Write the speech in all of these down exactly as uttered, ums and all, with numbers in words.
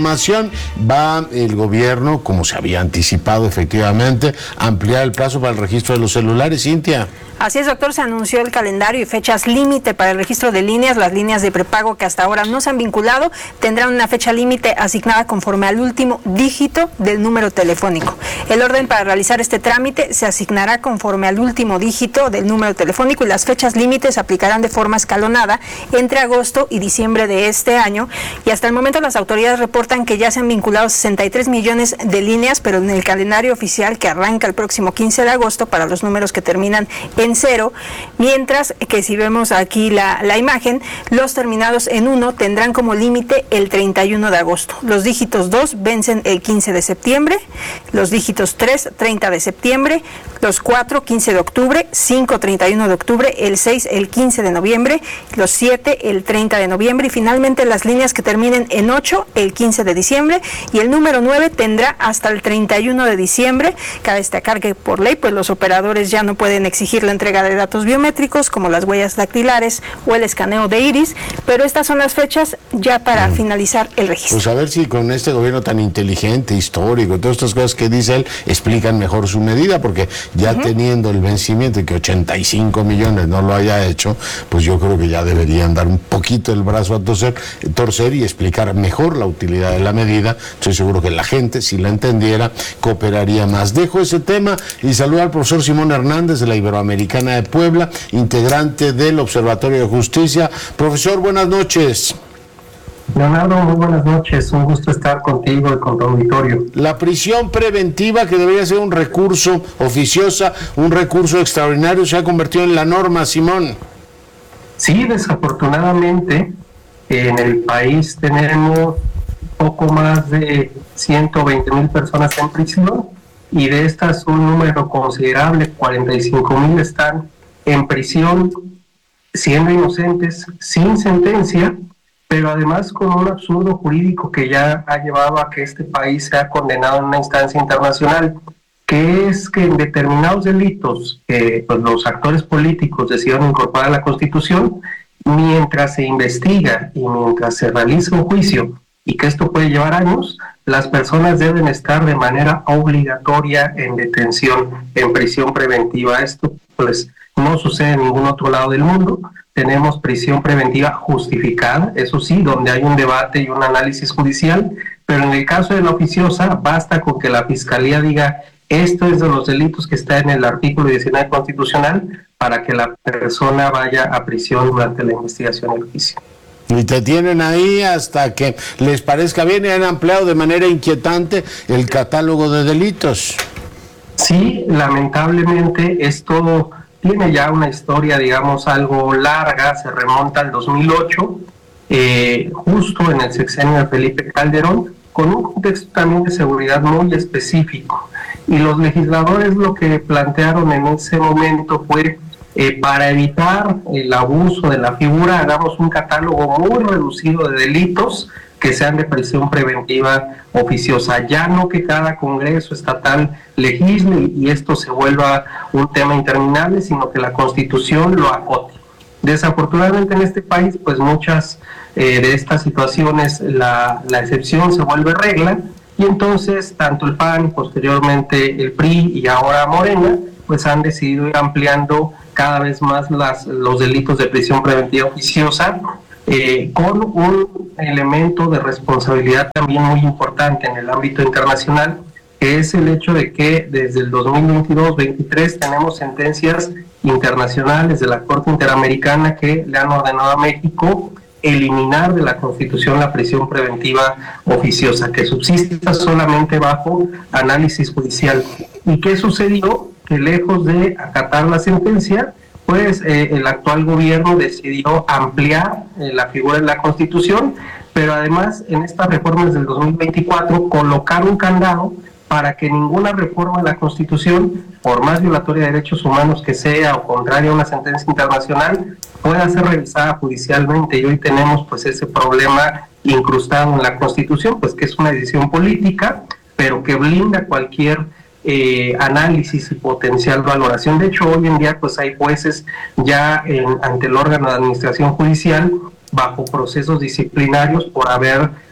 Va el gobierno, como se había anticipado efectivamente, a ampliar el plazo para el registro de los celulares, Cintia. Así es, doctor, se anunció el calendario y fechas límite para el registro de líneas. Las líneas de prepago que hasta ahora no se han vinculado tendrán una fecha límite asignada conforme al último dígito del número telefónico. El orden para realizar este trámite se asignará conforme al último dígito del número telefónico y las fechas límites se aplicarán de forma escalonada entre agosto y diciembre de este año. Y hasta el momento las autoridades reportan que ya se han vinculado sesenta y tres millones de líneas, pero en el calendario oficial que arranca el próximo quince de agosto para los números que terminan en cero, mientras que si vemos aquí la, la imagen, los terminados en uno tendrán como límite el treinta y uno de agosto. Los dígitos dos vencen el quince de septiembre, los dígitos tres, treinta de septiembre, los cuatro, quince de octubre, cinco, treinta y uno de octubre, el seis, el quince de noviembre, los siete, el treinta de noviembre y finalmente las líneas que terminen en ocho, el quince de diciembre y el número nueve tendrá hasta el treinta y uno de diciembre. Cabe destacar que por ley pues los operadores ya no pueden exigir la entrega de datos biométricos como las huellas dactilares o el escaneo de iris, pero estas son las fechas ya para mm. finalizar el registro. Pues a ver si con este gobierno tan inteligente, histórico, todas estas cosas que dice él, explican mejor su medida, porque ya uh-huh. teniendo el vencimiento y que ochenta y cinco millones no lo haya hecho, pues yo creo que ya deberían dar un poquito el brazo a torcer, torcer y explicar mejor la utilidad de la medida. Estoy seguro que la gente, si la entendiera, cooperaría más. Dejo ese tema y saludo al profesor Simón Hernández de la Iberoamericana de Puebla, integrante del Observatorio de Justicia. Profesor, buenas noches. Leonardo, muy buenas noches, un gusto estar contigo y con tu auditorio. La prisión preventiva, que debería ser un recurso oficiosa, un recurso extraordinario, se ha convertido en la norma, Simón. Sí, desafortunadamente, en el país tenemos poco más de ciento veinte mil personas en prisión y de estas un número considerable, cuarenta y cinco mil, están en prisión siendo inocentes, sin sentencia, pero además con un absurdo jurídico que ya ha llevado a que este país sea condenado en una instancia internacional, que es que en determinados delitos que pues, los actores políticos decidieron incorporar a la Constitución, mientras se investiga y mientras se realiza un juicio, y que esto puede llevar años, las personas deben estar de manera obligatoria en detención, en prisión preventiva. Esto pues no sucede en ningún otro lado del mundo. Tenemos prisión preventiva justificada, eso sí, donde hay un debate y un análisis judicial, pero en el caso de la oficiosa basta con que la Fiscalía diga esto es de los delitos que está en el artículo diecinueve constitucional para que la persona vaya a prisión durante la investigación del juicio. Y te tienen ahí hasta que les parezca bien y han ampliado de manera inquietante el catálogo de delitos. Sí, lamentablemente esto tiene ya una historia, digamos, algo larga, se remonta al dos mil ocho, eh, justo en el sexenio de Felipe Calderón, con un contexto también de seguridad muy específico. Y los legisladores lo que plantearon en ese momento fue, eh, para evitar el abuso de la figura, hagamos un catálogo muy reducido de delitos que sean de prisión preventiva oficiosa, ya no que cada Congreso estatal legisle y esto se vuelva un tema interminable, sino que la Constitución lo acote. Desafortunadamente en este país, pues muchas eh, de estas situaciones, la, la excepción se vuelve regla, y entonces tanto el P A N, posteriormente el P R I y ahora Morena, pues han decidido ir ampliando cada vez más las, los delitos de prisión preventiva oficiosa, Eh, con un elemento de responsabilidad también muy importante en el ámbito internacional, que es el hecho de que desde el dos mil veintidós veintitrés tenemos sentencias internacionales de la Corte Interamericana que le han ordenado a México eliminar de la Constitución la prisión preventiva oficiosa, que subsista solamente bajo análisis judicial. ¿Y qué sucedió? Que lejos de acatar la sentencia, pues eh, el actual gobierno decidió ampliar eh, la figura de la Constitución, pero además en estas reformas del dos mil veinticuatro colocar un candado para que ninguna reforma de la Constitución, por más violatoria de derechos humanos que sea o contraria a una sentencia internacional, pueda ser revisada judicialmente. Y hoy tenemos pues ese problema incrustado en la Constitución, pues que es una decisión política, pero que blinda cualquier Eh, análisis y potencial valoración. De hecho, hoy en día pues hay jueces ya en, ante el órgano de administración judicial bajo procesos disciplinarios por haber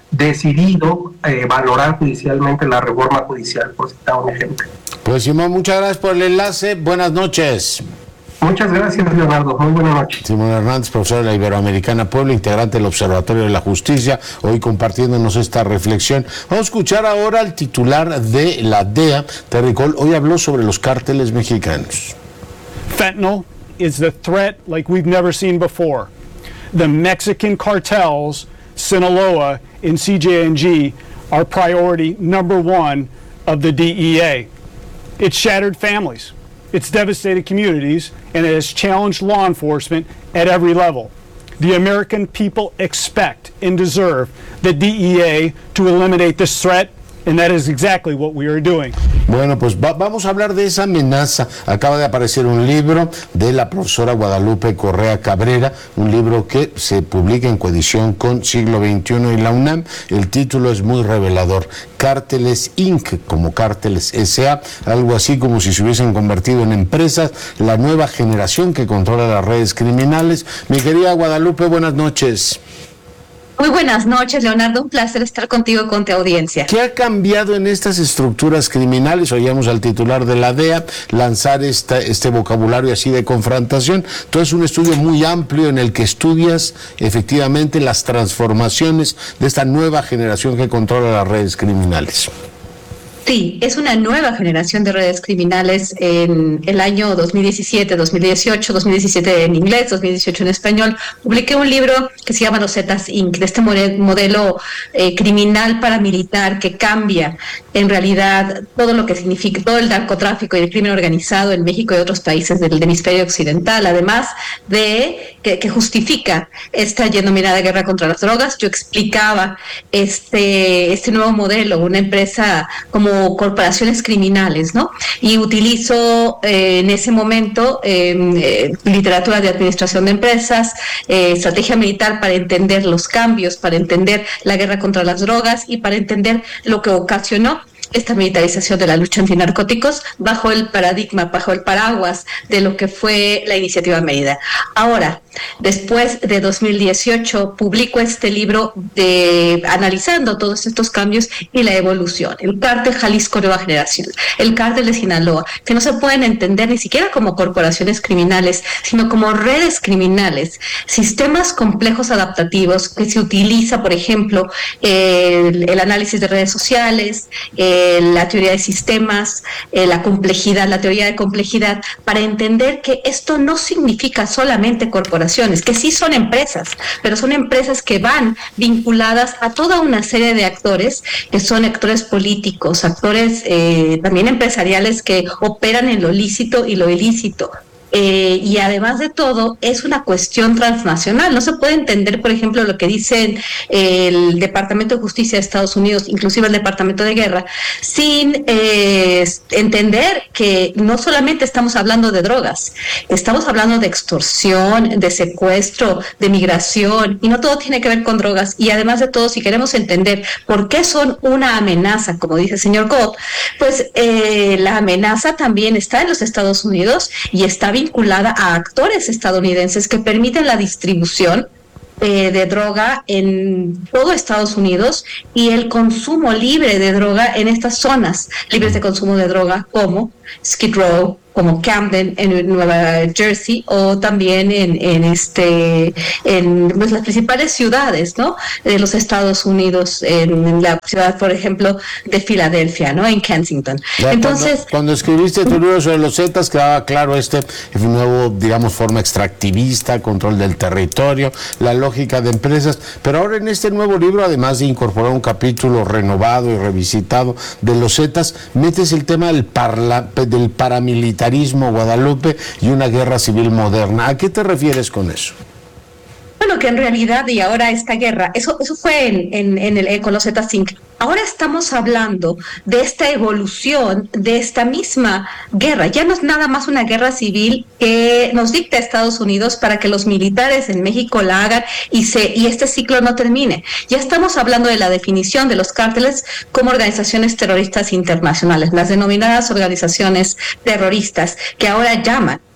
decidido eh, valorar judicialmente la reforma judicial, por citar un ejemplo. Pues Simón, muchas gracias por el enlace. Buenas noches. Muchas gracias, Leonardo. Muy buenas noches. Simón Hernández, profesor de la Iberoamericana Puebla, integrante del Observatorio de la Justicia, hoy compartiéndonos esta reflexión. Vamos a escuchar ahora al titular de la D E A, Terry Cole. Hoy habló sobre los cárteles mexicanos. Fentanyl is the threat like we've never seen before. The Mexican cartels, Sinaloa and C J N G, are priority number one of the D E A. It's shattered families, it's devastated communities, and it has challenged law enforcement at every level. The American people expect and deserve the D E A to eliminate this threat, and that is exactly what we are doing. Bueno, pues va, vamos a hablar de esa amenaza. Acaba de aparecer un libro de la profesora Guadalupe Correa Cabrera, un libro que se publica en coedición con Siglo veintiuno y la UNAM. El título es muy revelador: Cárteles incorporated, como Cárteles S A, algo así como si se hubiesen convertido en empresas, la nueva generación que controla las redes criminales. Mi querida Guadalupe, buenas noches. Muy buenas noches, Leonardo. Un placer estar contigo, con tu audiencia. ¿Qué ha cambiado en estas estructuras criminales? Oíamos al titular de la D E A lanzar esta, este vocabulario así de confrontación. Todo es un estudio muy amplio en el que estudias efectivamente las transformaciones de esta nueva generación que controla las redes criminales. Sí, es una nueva generación de redes criminales en el año dos mil diecisiete, dos mil dieciocho, dos mil diecisiete en inglés, dos mil dieciocho en español. Publiqué un libro que se llama Los Zetas incorporated, de este modelo eh, criminal paramilitar que cambia en realidad todo lo que significa, todo el narcotráfico y el crimen organizado en México y otros países del, del hemisferio occidental, además de que, que justifica esta denominada guerra contra las drogas. Yo explicaba este, este nuevo modelo, una empresa como corporaciones criminales, ¿no? Y utilizo eh, en ese momento eh, eh, literatura de administración de empresas, eh, estrategia militar para entender los cambios, para entender la guerra contra las drogas y para entender lo que ocasionó esta militarización de la lucha antinarcóticos bajo el paradigma, bajo el paraguas de lo que fue la iniciativa Mérida. Ahora, después de dos mil dieciocho, publico este libro de analizando todos estos cambios y la evolución. El cártel Jalisco Nueva Generación, el cártel de Sinaloa, que no se pueden entender ni siquiera como corporaciones criminales, sino como redes criminales, sistemas complejos adaptativos que se utiliza, por ejemplo, el, el análisis de redes sociales, eh, la teoría de sistemas, eh, la complejidad, la teoría de complejidad, para entender que esto no significa solamente corporaciones, que sí son empresas, pero son empresas que van vinculadas a toda una serie de actores, que son actores políticos, actores eh, también empresariales que operan en lo lícito y lo ilícito. Eh, y además de todo, es una cuestión transnacional. No se puede entender, por ejemplo, lo que dicen el Departamento de Justicia de Estados Unidos, inclusive el Departamento de Guerra, sin eh, entender que no solamente estamos hablando de drogas, estamos hablando de extorsión, de secuestro, de migración, y no todo tiene que ver con drogas. Y además de todo, si queremos entender por qué son una amenaza, como dice el señor Gold, pues eh, la amenaza también está en los Estados Unidos y está vinculada a actores estadounidenses que permiten la distribución eh, de droga en todo Estados Unidos y el consumo libre de droga en estas zonas libres de consumo de droga como Skid Row, como Camden en Nueva Jersey, o también en, en este en pues, las principales ciudades, ¿no?, de los Estados Unidos, en la ciudad, por ejemplo, de Filadelfia, ¿no?, en Kensington. Ya, Entonces, cuando, cuando escribiste tu libro sobre los Zetas, quedaba claro este nuevo, digamos, forma extractivista, control del territorio, la lógica de empresas, pero ahora en este nuevo libro, además de incorporar un capítulo renovado y revisitado de los Zetas, metes el tema del, parla, del paramilitarismo, Guadalupe, y una guerra civil moderna. ¿A qué te refieres con eso? Bueno, que en realidad, y ahora esta guerra, eso eso fue en, en, en el, con los Zetas incorporated. Ahora estamos hablando de esta evolución de esta misma guerra. Ya no es nada más una guerra civil que nos dicta Estados Unidos para que los militares en México la hagan y se y este ciclo no termine. Ya estamos hablando de la definición de los cárteles como organizaciones terroristas internacionales, las denominadas organizaciones terroristas, que ahora llaman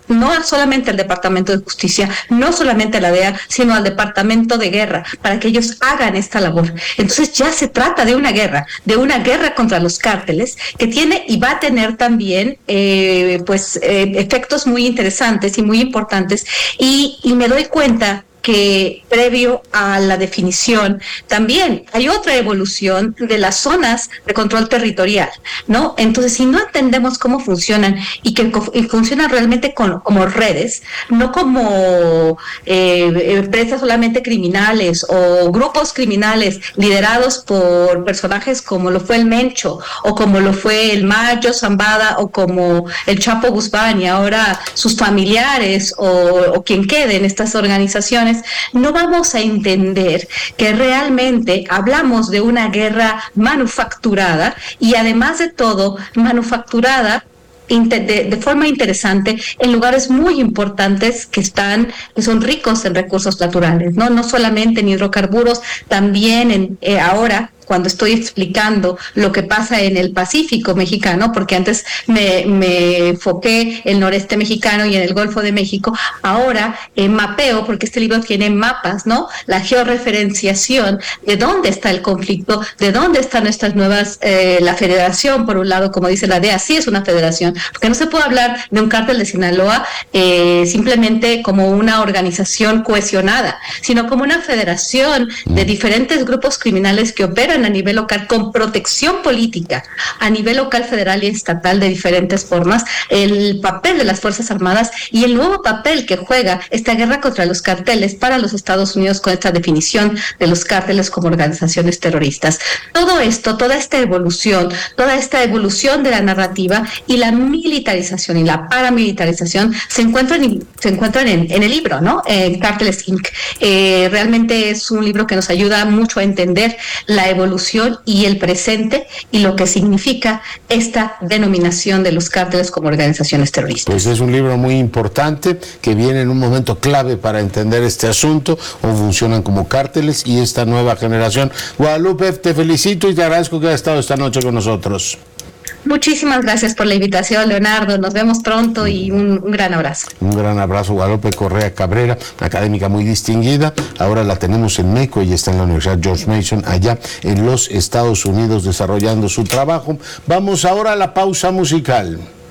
no solamente al Departamento de Justicia, no solamente a la D E A, sino al Departamento de Guerra, para que ellos hagan esta labor. Entonces ya se trata de una guerra, de una guerra contra los cárteles, que tiene y va a tener también eh, pues eh, efectos muy interesantes y muy importantes, y, y me doy cuenta que previo a la definición también hay otra evolución de las zonas de control territorial, ¿no? Entonces, si no entendemos cómo funcionan y que y funcionan realmente con, como redes, no como eh, empresas solamente criminales o grupos criminales liderados por personajes como lo fue el Mencho o como lo fue el Mayo Zambada o como el Chapo Guzmán y ahora sus familiares o, o quien quede en estas organizaciones, no vamos a entender que realmente hablamos de una guerra manufacturada y además de todo manufacturada De, de forma interesante en lugares muy importantes que están, que son ricos en recursos naturales, no, no solamente en hidrocarburos, también en eh, ahora cuando estoy explicando lo que pasa en el Pacífico mexicano, porque antes me, me enfoqué en el noreste mexicano y en el Golfo de México, ahora eh, mapeo, porque este libro tiene mapas, ¿no? La georreferenciación de dónde está el conflicto, de dónde están nuestras nuevas, eh, la federación, por un lado, como dice la D E A, sí es una federación, porque no se puede hablar de un cártel de Sinaloa eh, simplemente como una organización cohesionada, sino como una federación de diferentes grupos criminales que operan a nivel local con protección política a nivel local, federal y estatal de diferentes formas, el papel de las Fuerzas Armadas y el nuevo papel que juega esta guerra contra los carteles para los Estados Unidos con esta definición de los cárteles como organizaciones terroristas. Todo esto, toda esta evolución, toda esta evolución de la narrativa y la militarización y la paramilitarización se encuentran, se encuentran en, en el libro, ¿no? Eh, Cárteles incorporated. Eh, realmente es un libro que nos ayuda mucho a entender la evolución evolución y el presente y lo que significa esta denominación de los cárteles como organizaciones terroristas. Pues es un libro muy importante que viene en un momento clave para entender este asunto, cómo funcionan como cárteles y esta nueva generación. Guadalupe, te felicito y te agradezco que hayas estado esta noche con nosotros. Muchísimas gracias por la invitación, Leonardo. Nos vemos pronto y un, un gran abrazo. Un gran abrazo, Guadalupe Correa Cabrera, una académica muy distinguida. Ahora la tenemos en México y está en la Universidad George Mason, allá en los Estados Unidos, desarrollando su trabajo. Vamos ahora a la pausa musical.